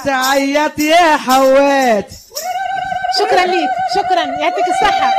تعيط يا حوات. شكرا ليك، شكرا، يعطيك الصحة.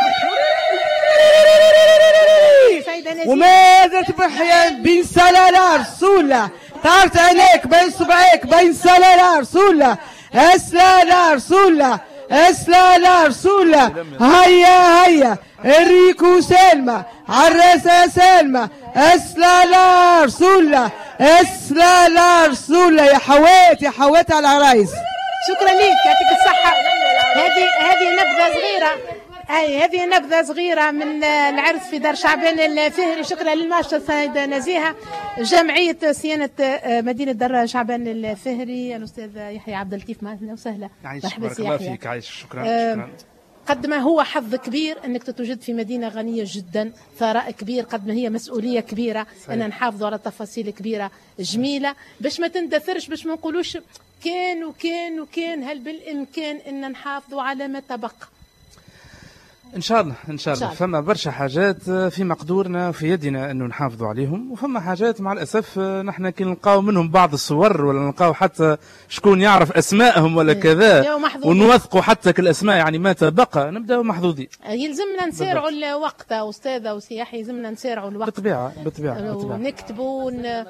وماذا تبحي بين سلالة رسولة طارت عينيك بين صبعيك بين سلالة رسولة اسلالة رسولة اسلالة رسولة. هيا هيا الريكو سالمة عالراسة سالمة اسلالة رسولة اسلالة رسولة. يا حوات يا حوات على العرايس. شكرا ليك، يعطيك الصحة. هذه نبذة صغيرة، هذه نبذة صغيرة من العرس في دار شعبان الفهري. شكرا للناشطة السيدة نزيهة، جمعية صيانة مدينة دار شعبان الفهري، الأستاذ يحيى عبد اللطيف. معنا وسهلا. بارك الله فيك. عايش. شكرا. قد ما هو حظ كبير أنك تتوجد في مدينة غنية جدا، ثراء كبير، قد ما هي مسؤولية كبيرة أن نحافظوا على تفاصيل كبيرة جميلة باش ما تندثرش، باش ما نقولوش كان وكان وكان. هل بالإمكان أن نحافظوا على ما تبقى؟ ان شاء الله ان شاء الله. فما برشا حاجات في مقدورنا وفي يدنا انه نحافظوا عليهم، وفما حاجات مع الاسف نحن كي نلقاو منهم بعض الصور ولا نلقاو حتى شكون يعرف اسمائهم ولا كذا ونوثقوا حتى الاسماء يعني ما تبقى نبداو محظوظين. يلزمنا نسارعوا الوقت استاذه وسياحي، يلزمنا نسارعوا الوقت بالطبيعه ونكتبوا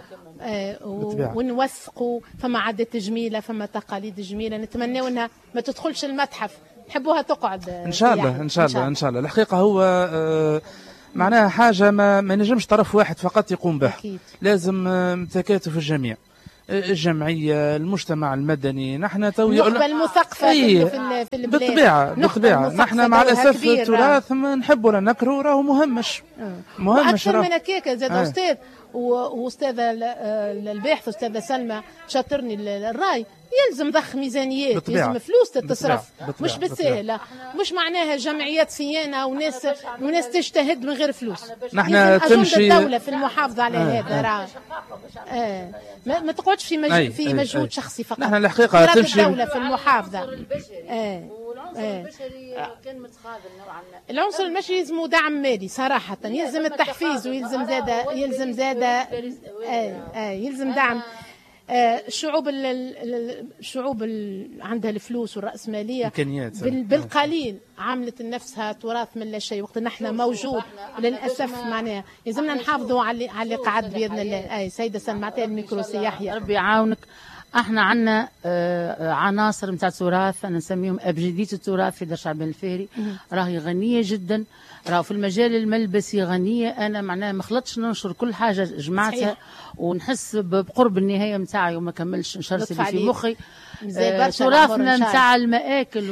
ونوثقوا. فما عادات جميله، فما تقاليد جميله، نتمنى انها ما تدخلش المتحف، نحبوها تقعد ان شاء الله ان شاء الله ان شاء الله. الحقيقه هو معناها حاجه ما نجمش طرف واحد فقط يقوم بها، لازم تكاتف الجميع، الجمعيه، المجتمع المدني، نحن النخبه المثقفه في البلاد. بالطبيعه نحن مع الاسف التراث ما نحبوا ولا نكرهوا، راهو مهمش اكثر من هكاك. زاد استاذ واستاذه الباحث استاذه سلمى شاطرني الراي، يلزم ضخ ميزانيات، يلزم فلوس تتصرف، مش بالسهله. مش معناها جمعيات صيانه وناس تجتهد من غير فلوس. نحن تمشي الدوله في المحافظه على هذا. ما تقعدش في مجهود شخصي فقط. نحن الحقيقه تمشي الدوله في المحافظه. العنصر المشي يلزم دعم مالي صراحه، يلزم التحفيز، ويلزم زاده يلزم دعم. الشعوب عندها الفلوس والرأسمالية بالقليل عملت نفسها تراث من لا شيء، وقت نحن موجود للأسف. معناها لازمنا نحافظوا على اللي قعد بإذن الله. سيدة سلمعتي الميكرو سياحي. ربي يعاونك. احنا عندنا عناصر نتاع تراث، انا نسميهم ابجديه التراث في دار شعبان الفهري، راهي غنيه جدا، راهو في المجال الملبسي غنيه. انا معناها ما خلطش ننشر كل حاجه جمعتها ونحس بقرب النهايه نتاعي وما كملش نشرت اللي في مخي. تراثنا نتاع المآكل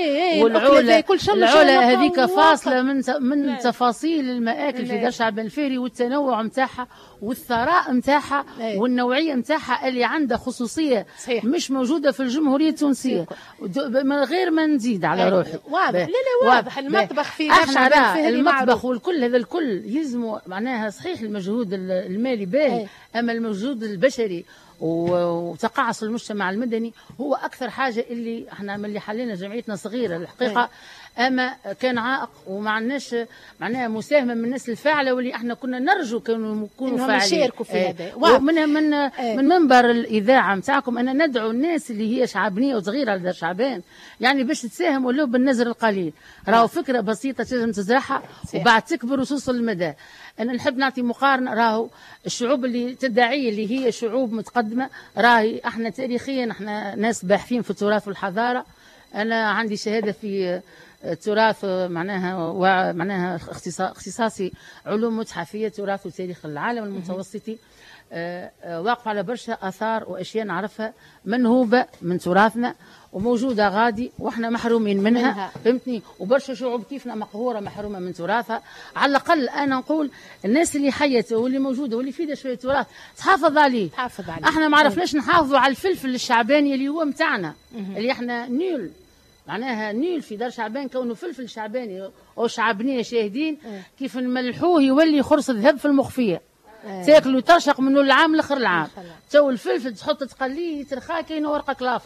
والعلا هذيك فاصله من تفاصيل المآكل في دار شعبان الفهري، والتنوع نتاعها والثراء نتاعها والنوعيه نتاعها اللي عندها خصوصيه مش موجوده في الجمهوريه التونسيه. من غير ما نزيد على روحي، واضح. لا واضح. المطبخ في دار شعبان الفهري، المطبخ والكل هذا الكل يلزموا معناها صحيح المجهود المالي باهي، اما المجهود البشري وتقاعس المجتمع المدني هو اكثر حاجه اللي احنا ملي حلينا جمعيتنا صغيره الحقيقه، اما كان عائق وما عندناش معناها مساهمه من الناس الفاعله، واللي احنا كنا نرجو كانوا يكونوا فاعلين يشاركوا في هذا. من منبر الاذاعه نتاعكم انا ندعو الناس اللي هي شعبانيه وصغيره لدار شعبان يعني باش تساهم ولو بالنظر القليل. راهو فكره بسيطه تنجم تزرعها وبعد تكبر وتوصل للمدى. أنا نحب نعطي مقارنة، راهو الشعوب اللي تدعي اللي هي شعوب متقدمة، راهي احنا تاريخيا احنا ناس باحثين في التراث والحضارة. أنا عندي شهادة في التراث معناها اختصاصي علوم متحفية تراث وتاريخ العالم المتوسطي. واقف على برشا آثار وأشياء نعرفها منهوبة من تراثنا وموجودة غادي واحنا محرومين منها. فهمتني؟ وبرشا شعوب كيفنا مقهورة محرومة من تراثها. على الأقل أنا نقول الناس اللي حيته واللي موجودة واللي فيها شوية تراث تحافظ عليه. احنا ما عرفناش نحافظوا على الفلفل الشعباني اللي هو متاعنا، اللي احنا نيل معناها نيل في دار شعبان كونه فلفل شعباني أو شعبنية شاهدين كيف نملحوه يولي خرص ذهب في المخفية. تاكلوا ترشق منه العام لاخر العام. تو الفلفل تحط تقليه يترخى كاين ورقه كلافص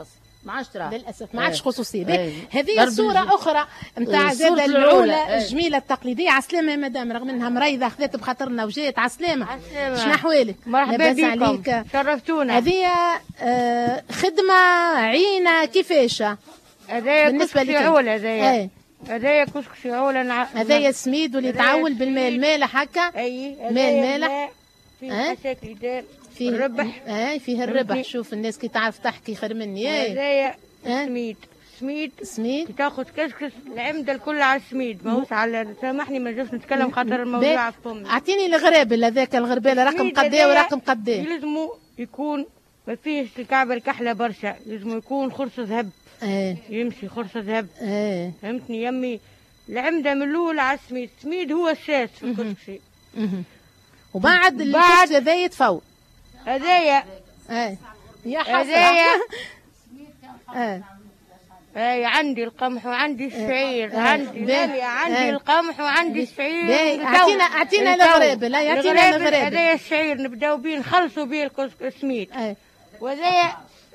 ما عادش ترى للاسف ما عادش خصوصيه. إيه. هذه صوره اخرى نتاع زاده العولة. العوله إيه. الجميله التقليديه. عسلامه يا مدام، رغم انها مريضه خذت بخاطرنا وجات. عسلامه، شنو احوالك؟ مرحبا لاباس بكم، عليك؟ شرفتونا. هذه خدمه عينه كيفاش هذايا بالنسبه كسكسي لك؟ عول. هذايا ايه هذايا كسكسي عول. هذايا سميد واللي يتعول بالماء مالح هكا. اي مال مالح في أه؟ مشاكل دار فيه الربح. فيه الربح. فهمتي؟ شوف الناس كي تعرف تحكي خير مني. هذايا أه؟ سميد سميد كي تاخذ كسكس العمده الكل على السميد. ماهوش على، سامحني ما نجمش نتكلم خاطر الموضوع في فمي. اعطيني الغرابل هذاك الغرباله رقم قديه ورقم قديه. يلزموا يكون ما فيهش الكعبه الكحله برشا، يلزموا يكون خرص ذهب. يمشي خرص ذهب. فهمتني يمي؟ العمده من الاول على السميد. السميد هو الساس في الكسكسي. وبعد الكسكس هذا يتفوق. هذايا يا حسرة. هذايا عندي القمح وعندي الشعير. عندي القمح وعندي الشعير. اعطينا الغرابل. يعطينا الغرابل. هذايا الشعير نبداو بيه نخلصوا بيه السميد. وهذايا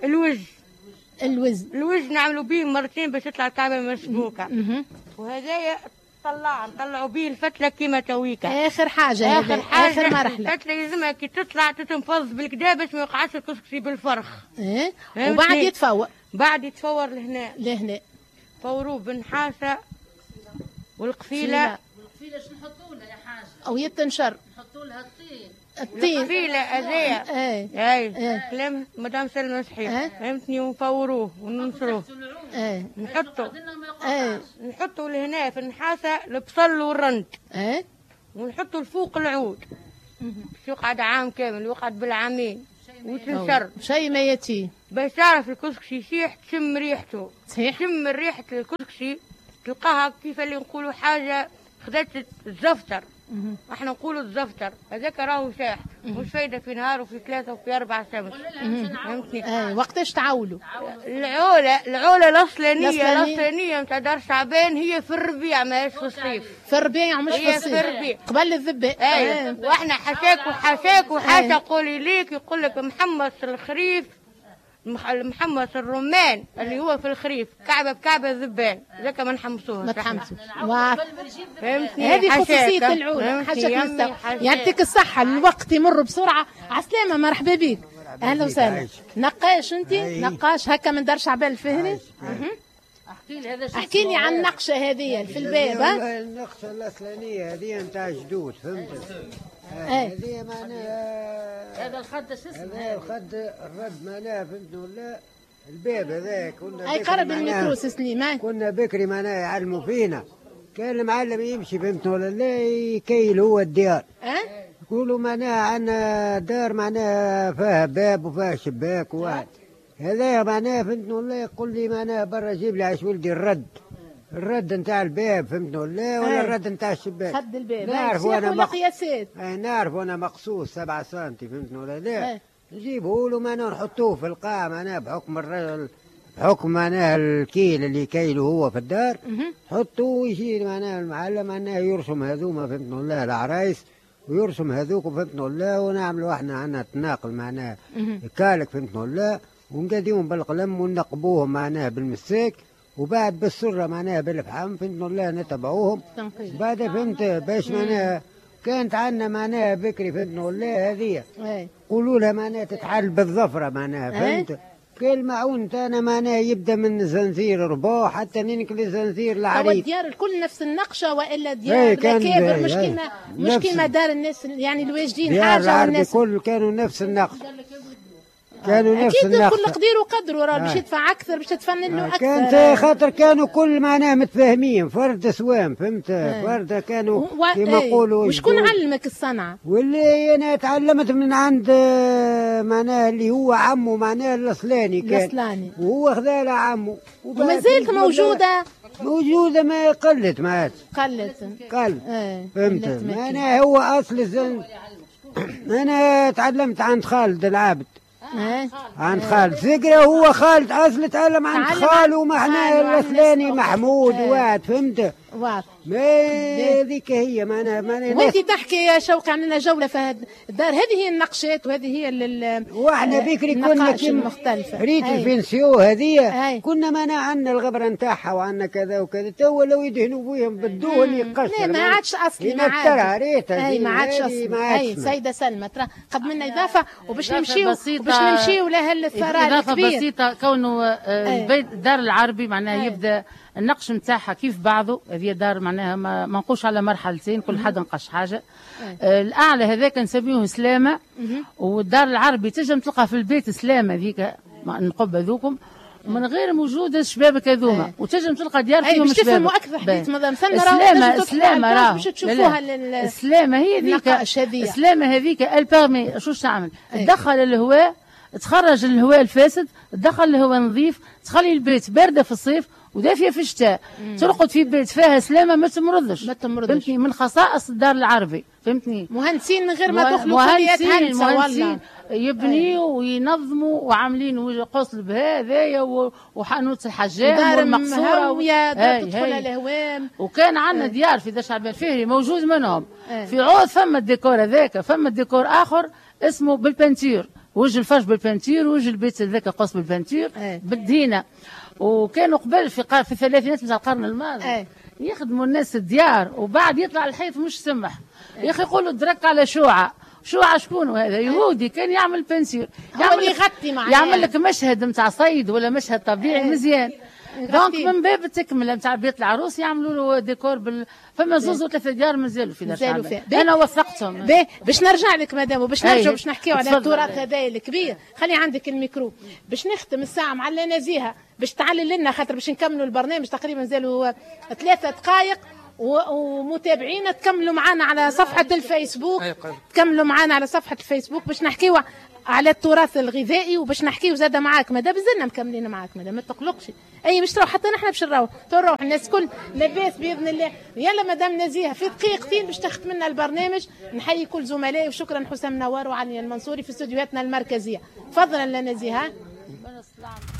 الوز نعملوا بيه مرتين باش تطلع الكعبه مسبوكه. وهذايا نطلعوا بيه الفتله كيما تويكا. اخر حاجه اخر مرحله. الفتله يلزمها كي تطلع تتنفض بالكدا باش ما يوقعش الكسكسي بالفرخ. وبعد يتفوق. بعد يتفور لهنا فوروه بالنحاسه والقفيله. القفيله شنو نحطوا لها يا حاجه؟ او يتنشر نحطوا لها الطين. القفيله هذايا كلام مدام سلمى صحيح. فهمتني؟ ونفوروه وننشروه. نحطوا لهنا في النحاسه البصل والرند. ونحطوا الفوق العود باش يقعد عام كامل، يقعد بالعامين وتنشر شيء ما ياتي باش تعرف الكسكسي يسيح. تشم ريحته. صحيح. تشم ريحه الكسكسي تلقاها كيف اللي نقولوا حاجه خذت الزفتر. احنا نقولوا الزفتر هذاك راهو ساح. مش فايده في نهار وفي 3 وفي 4 شمس. فهمتني؟ وقتاش تعولوا؟ العوله الاصلانيه نتاع دار شعبان هي في الربيع، ماهيش في الصيف. في الربيع مش في الصيف. في الربيع قبل الذبة. واحنا حشاك وحاشا قولي ليك يقول لك محمص الخريف، محمص الرمان اللي هو في الخريف، كعبه بكعبه ذبان ذاك ما نحمسوه. ما تحمسوا. فهمتني؟ هذه خصوصيه العوله. يعطيك الصحه. الوقت يمر بسرعه. عسلامه، مرحبا بك. اهلا وسهلا. نقاش انت؟ نقاش هكا من دار شعبان الفهري. احكي لي عن النقشه هذه في الباب. النقشه الاصلانيه هذه نتاع جدود. فهمت؟ هذه معناها هذا الخد شو اسمه؟ هذا الخد الرد معناها. فهمت ولا؟ الباب هذاك كنا اي قرب الميكرو سليمان. كنا بكري معناها يعلموا فينا. كان المعلم يمشي فهمت ولا لا يكيل هو الديار. يقولوا معناها عندنا دار معناها فيها باب وفيها شباك وواحد. هذا معناها فهمت ولا؟ يقول لي معناها برا جيب لي عاش ولدي الرد نتاع الباب. فهمت ولا الرد نتاع الشباك. خد الباب. نعرف انا قياسات. نعرف انا مقصوص 7 سنتي. فهمت ولا لا؟ نجيبه له معناها نحطوه في القاع معناها بحكم الرجل، بحكم معناها الكيل اللي كيله هو في الدار. حطوه ويجي معناها المعلم معناها يرسم هذوما. فهمت ولا؟ العرايس ويرسم هذوك. فهمت ولا؟ ونعملوا احنا عندنا تناقل معناها كالك. فهمت ولا؟ ونقديهم بالقلم ونقبوهم معناها بالمساك، وبعد بالسرة معناها بالفحم. فهمت ولا؟ نتبعوهم بعد. فهمت باش معناها كانت عندنا معناها بكري. فهمت ولا؟ هذه قولوا لها معناها تتحل بالظفرة معناها. فهمت؟ كل معون تاعنا معناها يبدا من زنزير رباع حتى ننكل الزنزير العريض. هو الديار الكل نفس النقشه والا ديار كابر؟ مش كيما دار الناس يعني الواجدين حاجه والناس الكل كانوا نفس النقش. كانوا نفس النقش. اكيد كل قدير وقدره راه باش يدفع اكثر باش تفنن له اكثر. كانت خاطر كانوا كل معناها متفاهمين. فرد سوام. فهمت؟ فرد كانوا كما يقولوا. وشكون علمك الصنعه؟ واللي انا تعلمت من عند معناها اللي هو عمه معناها الاصلاني كان. وهو خذا له عمه. وما زالت موجوده ما قلت ما عادش. قلت. فهمت؟ انا هو اصل انا تعلمت عند خالد العابد. عند خالد ذكرى. هو خالد اصل تعلم عند خاله ما احنا الاصلاني محمود واحد. فهمت؟ واضح. ما هذيك هي معناها وانت تحكي يا شوقي عندنا جوله في الدار، هذه هي النقشات وهذه هي واحنا بكري كنا مختلفه ريت الفينسيو هذه كنا معناها عندنا الغبره نتاعها وعندنا كذا وكذا، تو لو يدهنوا بهم بالدهن اللي يقشر. لا ما عادش اصلي، ما عادش اصلي. سيده سلمى ترى قد منا اضافه وباش نمشيو لهالثراء الكبير. اضافه بسيطه كونه البيت الدار العربي معناها يبدا النقش نتاعها كيف بعضه. هذه دار معناها ما نقوش على مرحلتين، كل حد نقش حاجه. الاعلى هذاك نسميوه سلامه، والدار العربي تنجم تلقى في البيت سلامه ذيك نقب هذوكم من غير وجود الشبابك هذوما، وتنجم تلقى ديار فيهم باش تفهموا اكثر حديث السلامه باش تشوفوها السلامه هي ذيك. السلامه هذيك البارمي شو تعمل؟ تدخل الهواء، تخرج الهواء الفاسد، تدخل الهواء نظيف، تخلي البيت بارده في الصيف ودافيه في الشتاء. ترقد في بيت فيها سلامه ما تمرضش. فهمتني؟ من خصائص الدار العربي. فهمتني؟ مهندسين من غير ما دخلوا خليات هندسه والله يبنيوا وينظموا وعاملين قصل بهذايا وحانوت الحجام والمقصوره تدخل الهوام. وكان عندنا ديار في دار شعبان الفهري موجود منهم. في عوض فما الديكور هذاك، فما الديكور اخر اسمه بالبنتير، وجه الفرش بالبنتير، وجه البيت هذاك قص بالبنتير بالدهينه. وكانوا قبل في الثلاثينات من القرن الماضي يخدموا الناس الديار، وبعد يطلع الحيط مش سمح يا اخي يقولوا درك على شوعه شكون هذا؟ يهودي كان يعمل بنسير، يعمل لك مشهد نتاع صيد ولا مشهد طبيعي مزيان. دونك من باب التكمله نتاع بيت العروس يعملوا له ديكور فما زوز وثلاثه ديار مازالوا في دار شعبان. انا وثقتهم. باش نرجع لك مدام وباش نرجعوا باش نحكيوا على التراث هذا الكبير. خلي عندك الميكرو باش نختم الساعه مع نزيهه باش تعلل لنا، خاطر باش نكملوا البرنامج تقريبا مازالوا 3 دقائق. ومتابعينا تكملوا معنا على صفحه الفيسبوك، باش نحكيوا على التراث الغذائي وباش نحكيوا زاده معاك مدام. بزلنا مكملين معاك مدام، ما تقلقش. باش تروح حتى نحن باش نروح الناس كل لاباس باذن الله. يلا مدام نزيهه في دقيقتين باش تختم لنا البرنامج. نحيي كل زملائي وشكرا حسام نوار وعلي المنصوري في استديوهاتنا المركزيه. تفضل نزيهه.